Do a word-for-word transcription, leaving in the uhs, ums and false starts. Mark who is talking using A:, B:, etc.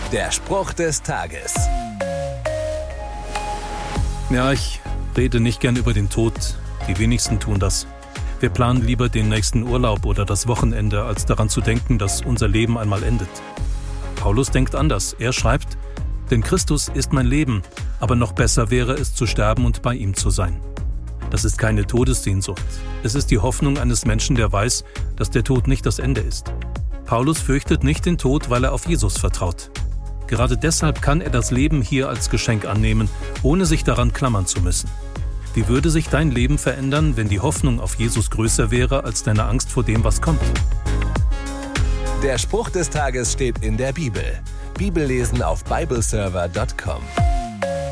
A: Der Spruch des Tages.
B: Ja, ich rede nicht gern über den Tod. Die wenigsten tun das. Wir planen lieber den nächsten Urlaub oder das Wochenende, als daran zu denken, dass unser Leben einmal endet. Paulus denkt anders. Er schreibt: Denn Christus ist mein Leben, aber noch besser wäre es zu sterben und bei ihm zu sein. Das ist keine Todessehnsucht. Es ist die Hoffnung eines Menschen, der weiß, dass der Tod nicht das Ende ist. Paulus fürchtet nicht den Tod, weil er auf Jesus vertraut. Gerade deshalb kann er das Leben hier als Geschenk annehmen, ohne sich daran klammern zu müssen. Wie würde sich dein Leben verändern, wenn die Hoffnung auf Jesus größer wäre als deine Angst vor dem, was kommt?
A: Der Spruch des Tages steht in der Bibel. Bibellesen auf bibleserver punkt com.